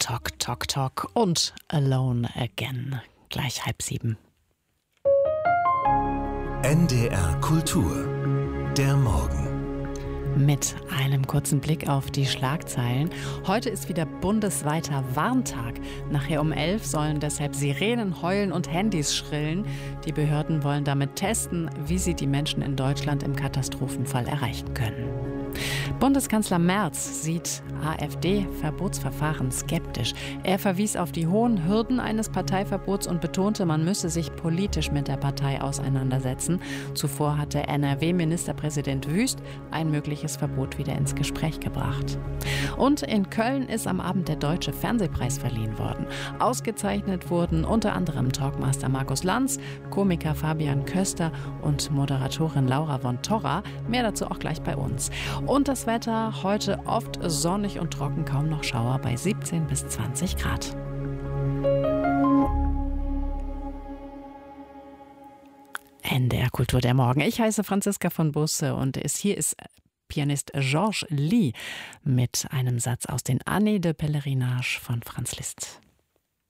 Talk, Talk, Talk und Alone Again. Gleich 6:30. NDR Kultur. Der Morgen. Mit einem kurzen Blick auf die Schlagzeilen. Heute ist wieder bundesweiter Warntag. Nachher um 11 sollen deshalb Sirenen heulen und Handys schrillen. Die Behörden wollen damit testen, wie sie die Menschen in Deutschland im Katastrophenfall erreichen können. Bundeskanzler Merz sieht AfD-Verbotsverfahren skeptisch. Er verwies auf die hohen Hürden eines Parteiverbots und betonte, man müsse sich politisch mit der Partei auseinandersetzen. Zuvor hatte NRW-Ministerpräsident Wüst ein mögliches Verbot wieder ins Gespräch gebracht. Und in Köln ist am Abend der Deutsche Fernsehpreis verliehen worden. Ausgezeichnet wurden unter anderem Talkmaster Markus Lanz, Komiker Fabian Köster und Moderatorin Laura von Torra. Mehr dazu auch gleich bei uns. Und das Wetter heute oft sonnig und trocken, kaum noch Schauer bei 17 bis 20 Grad. NDR Kultur der Morgen. Ich heiße Franziska von Busse und hier ist Pianist Georges Lee mit einem Satz aus den Années de Pèlerinage von Franz Liszt.